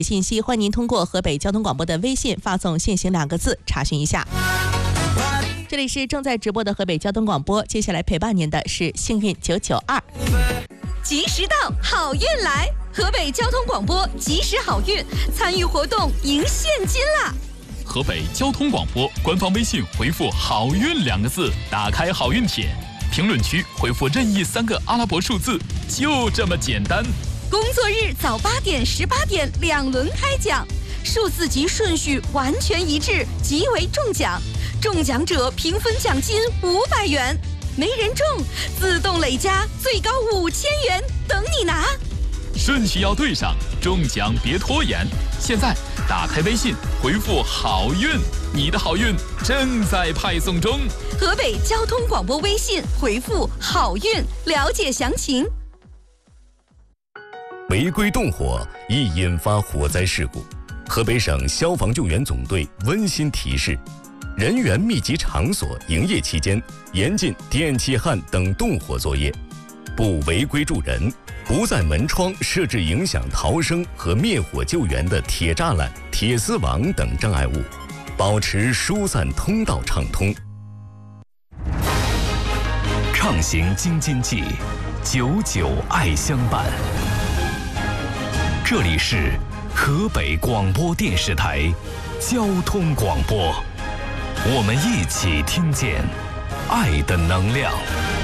信息，欢迎您通过河北交通广播的微信发送限行2个字查询一下。这里是正在直播的河北交通广播，接下来陪伴您的是幸运992。 及时到，好运来！河北交通广播及时好运，参与活动赢现金啦！ 河北交通广播官方微信回复好运2个字，打开好运帖，评论区回复任意3个阿拉伯数字，就这么简单。 工作日早8点、18点2轮开奖，数字及顺序完全一致，即为中奖。中奖者平分奖金500元，没人中自动累加最高5000元，等你拿。 顺序要对上，中奖别拖延。现在打开微信回复好运，你的好运正在派送中。 河北交通广播微信回复好运，了解详情。 违规动火易引发火灾事故，河北省消防救援总队温馨提示：人员密集场所营业期间，严禁电气焊等动火作业，不违规助人，不在门窗设置影响逃生和灭火救援的铁栅栏、铁丝网等障碍物，保持疏散通道畅通。 畅行京津冀，久久爱相伴。这里是河北广播电视台交通广播，我们一起听见爱的能量。